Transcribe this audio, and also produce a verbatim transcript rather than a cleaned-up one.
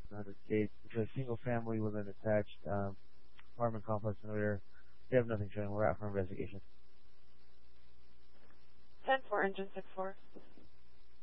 one hundred States. It's a single family with an attached um, apartment complex in there. They have nothing showing. We're out for investigation. ten four, engine six four.